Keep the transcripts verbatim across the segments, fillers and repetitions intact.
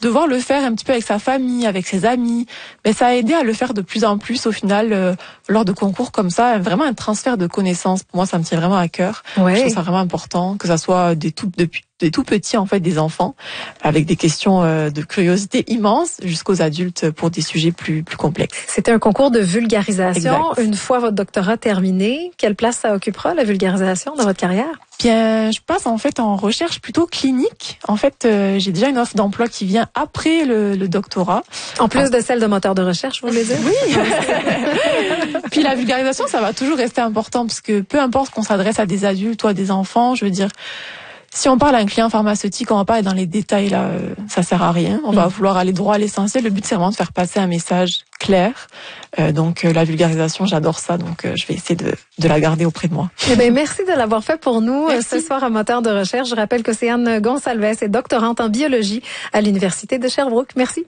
devoir le faire un petit peu avec sa famille, avec ses amis, mais ça a aidé à le faire de plus en plus au final euh, lors de concours comme ça. Vraiment un transfert de connaissances. Pour moi, ça me tient vraiment à cœur. Ouais. Je trouve ça vraiment important que ça soit des tout depuis des tout petits en fait, des enfants avec des questions euh, de curiosité immenses jusqu'aux adultes pour des sujets plus plus complexes. C'était un concours de vulgarisation. Exact. Une fois votre doctorat terminé, quelle place ça occupera la vulgarisation dans votre carrière? Bien, je passe en fait en recherche plutôt clinique. En fait, euh, j'ai déjà une offre d'emploi qui vient après le, le doctorat. En plus de celle de moteur de recherche, vous voulez dire? Oui. Puis la vulgarisation, ça va toujours rester important parce que peu importe qu'on s'adresse à des adultes ou à des enfants, je veux dire, si on parle à un client pharmaceutique, on va pas aller dans les détails là, euh, ça sert à rien. On va vouloir aller droit à l'essentiel. Le but c'est vraiment de faire passer un message clair. Euh, donc euh, la vulgarisation, j'adore ça, donc euh, je vais essayer de, de la garder auprès de moi. Eh bien, merci de l'avoir fait pour nous Merci. ce soir à Moteur de recherche. Je rappelle que c'est Anne Gonsalves est doctorante en biologie à l'Université de Sherbrooke. Merci.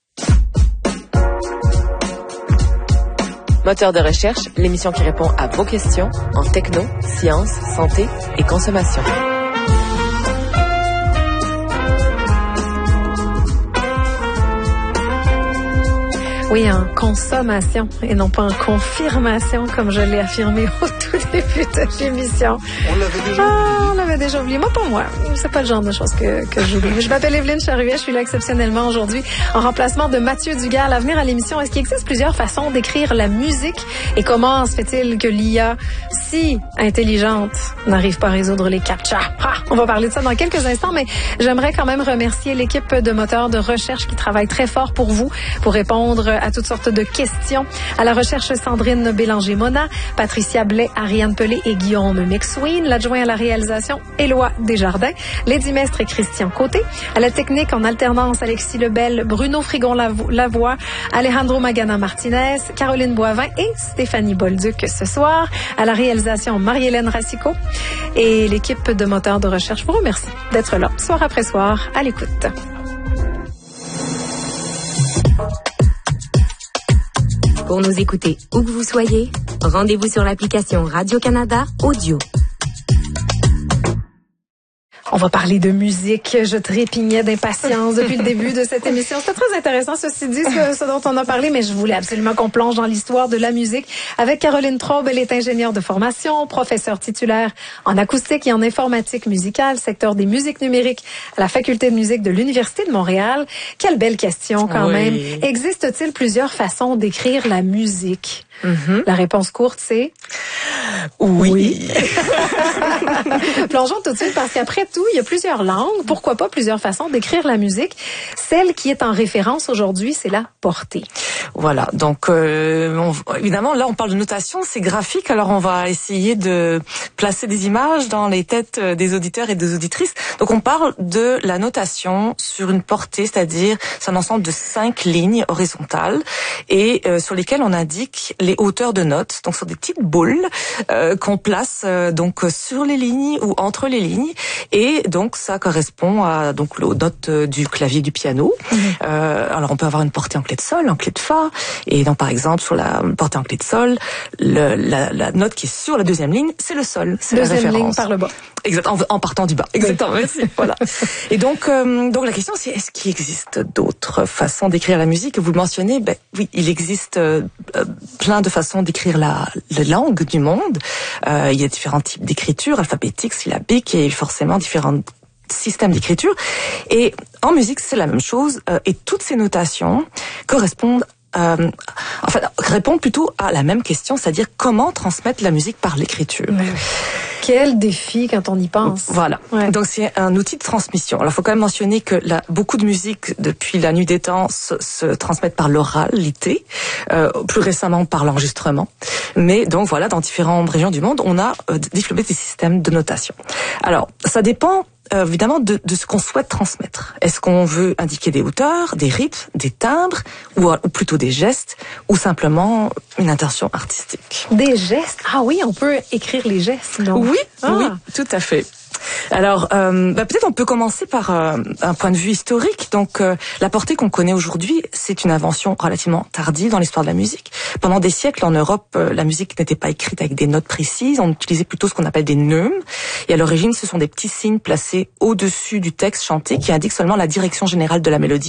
Moteur de recherche, l'émission qui répond à vos questions en techno, sciences, santé et consommation. Oui, en consommation et non pas en confirmation, comme je l'ai affirmé au tout début de l'émission. On l'avait déjà Ah, oublié. on l'avait déjà oublié. Moi, pas moi. C'est pas le genre de choses que, que j'oublie. Je m'appelle Evelyne Charuet. Je suis là exceptionnellement aujourd'hui en remplacement de Mathieu Dugas. À l'avenir à l'émission, est-ce qu'il existe plusieurs façons d'écrire la musique? Et comment se fait-il que l'I A, si intelligente, n'arrive pas à résoudre les captcha? Ah, on va parler de ça dans quelques instants, mais j'aimerais quand même remercier l'équipe de moteurs de recherche qui travaille très fort pour vous, pour répondre à toutes sortes de questions. À la recherche, Sandrine Bélanger-Mona, Patricia Blais, Ariane Pelé et Guillaume McSween. L'adjoint à la réalisation, Éloi Desjardins. Lady Mestre et Christian Côté. À la technique, en alternance, Alexis Lebel, Bruno Frigon-Lavoie, Alejandro Magana-Martinez, Caroline Boivin et Stéphanie Bolduc ce soir. À la réalisation, Marie-Hélène Racicot. Et l'équipe de moteurs de recherche vous remercie d'être là, soir après soir, à l'écoute. Pour nous écouter où que vous soyez, rendez-vous sur l'application Radio-Canada Audio. On va parler de musique. Je trépignais d'impatience depuis le début de cette émission. C'était très intéressant, ceci dit, ce, ce dont on a parlé, mais je voulais absolument qu'on plonge dans l'histoire de la musique avec Caroline Traub. Elle est ingénieure de formation, professeure titulaire en acoustique et en informatique musicale, secteur des musiques numériques à la Faculté de musique de l'Université de Montréal. Quelle belle question quand Oui. même. Existe-t-il plusieurs façons d'écrire la musique? Mm-hmm. La réponse courte, c'est... Oui. Oui. Plongeons tout de suite parce qu'après tout, il y a plusieurs langues. Pourquoi pas plusieurs façons d'écrire la musique? Celle qui est en référence aujourd'hui, c'est la portée. Voilà, donc euh, on, évidemment, là on parle de notation, c'est graphique, alors on va essayer de placer des images dans les têtes des auditeurs et des auditrices. Donc on parle de la notation sur une portée, c'est-à-dire c'est un ensemble de cinq lignes horizontales et euh, sur lesquelles on indique les hauteurs de notes, donc sur des petites boules euh, qu'on place euh, donc sur les lignes ou entre les lignes, et donc ça correspond à donc aux notes du clavier du piano. Mmh. Euh, alors on peut avoir une portée en clé de sol, en clé de fa, et donc par exemple sur la portée en clé de sol, le, la, la note qui est sur la deuxième ligne, c'est le sol, c'est la référence. Deuxième ligne par le bas. Exactement, en, en partant du bas. Exactement, merci. Voilà. Et donc, euh, donc la question c'est, est-ce qu'il existe d'autres façons d'écrire la musique? Vous le mentionnez, ben oui, il existe euh, plein de façons d'écrire la, la langue du monde. Euh, il y a différents types d'écriture, alphabétique, syllabique, et forcément différents systèmes d'écriture. Et en musique, c'est la même chose. Euh, et toutes ces notations correspondent Euh, enfin, répondent plutôt à la même question, c'est-à-dire comment transmettre la musique par l'écriture. Ouais. Quel défi quand on y pense. Voilà. Ouais. Donc c'est un outil de transmission. Alors il faut quand même mentionner que la, beaucoup de musique depuis la nuit des temps se, se transmettent par l'oralité, euh, plus récemment par l'enregistrement. Mais donc voilà, dans différentes régions du monde, on a euh, développé des systèmes de notation. Alors ça dépend Euh, évidemment de, de ce qu'on souhaite transmettre. Est-ce qu'on veut indiquer des hauteurs, des rythmes, des timbres, ou, ou plutôt des gestes, ou simplement une intention artistique? Des gestes? Ah oui, on peut écrire les gestes, donc. Oui, ah. oui, tout à fait. Alors, euh, bah, peut-être on peut commencer par euh, un point de vue historique. Donc, euh, la portée qu'on connaît aujourd'hui, c'est une invention relativement tardive dans l'histoire de la musique. Pendant des siècles, en Europe, euh, la musique n'était pas écrite avec des notes précises. On utilisait plutôt ce qu'on appelle des neumes. Et à l'origine, ce sont des petits signes placés au-dessus du texte chanté qui indiquent seulement la direction générale de la mélodie.